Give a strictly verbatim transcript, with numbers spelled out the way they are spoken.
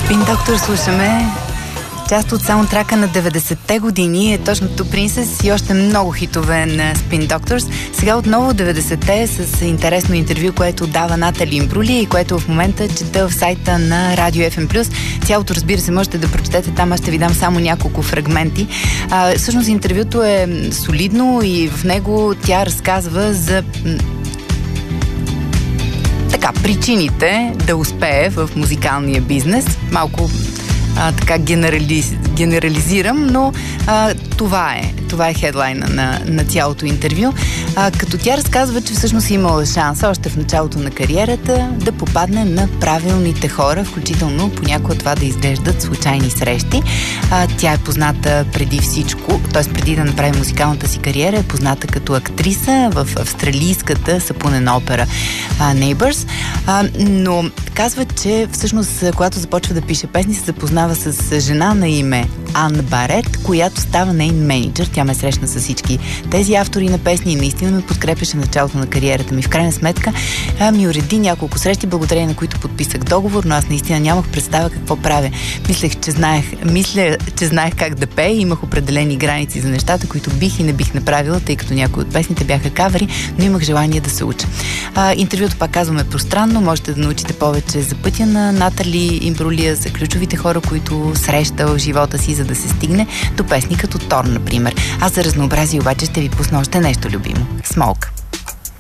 Спин Доктор слушаме. Част от саундтрака на деветдесетте години е точното Princess и още много хитове на Spin Doctors. Сега отново деветдесетте с интересно интервю, което дава Натали Имбрули и което в момента чета в сайта на Радио Еф Ем Плюс. Цялото, разбира се, можете да прочетете там, аз ще ви дам само няколко фрагменти. А, всъщност интервюто е солидно и в него тя разказва за така, причините да успее в музикалния бизнес. Малко а, така генерализ, генерализирам, но а, това е. Това е хедлайна на, на цялото интервю. А, като тя разказва, че всъщност е имала шанса още в началото на кариерата да попадне на правилните хора, включително понякога това да изглеждат случайни срещи. А, тя е позната преди всичко, т.е. преди да направи музикалната си кариера, е позната като актриса в австралийската сапунена опера а, Neighbours. А, но казва, че всъщност когато започва да пише песни, се запознава с жена на име Ан Барет, която става нейн менеджер. Тя ме срещна с всички тези автори на песни и наистина ме подкрепяше в началото на кариерата ми. В крайна сметка а, ми уреди няколко срещи, благодарение на които подписах договор, но аз наистина нямах представа какво правя. Мислех, че знаех, мисля, че знаех как да пея, имах определени граници за нещата, които бих и не бих направила, тъй като някои от песните бяха кавери, но имах желание да се уча. А, интервюто, пак казваме, пространно, можете да научите повече за пътя на Натали Имбрулия, за ключовите хора, които среща в живота си, за да се стигне до песни като Тор, например. Аз за разнообразие обаче ще ви пусна още нещо любимо. Смолк.